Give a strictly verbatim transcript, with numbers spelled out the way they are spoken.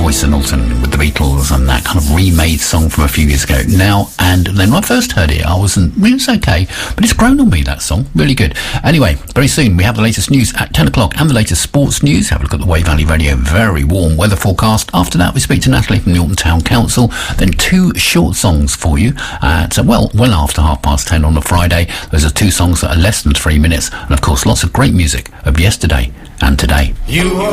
Joyce and Alton with the Beatles and that kind of remade song from a few years ago. Now, and then when I first heard it, I wasn't, it was okay, but it's grown on me, that song. Really good. Anyway, very soon we have the latest news at ten o'clock and the latest sports news. Have a look at the Wey Valley Radio very warm weather forecast. After that, we speak to Natalie from the Alton Town Council. Then two short songs for you at, well, well after half past ten on a Friday. Those are two songs that are less than three minutes. And of course, lots of great music of yesterday and today. You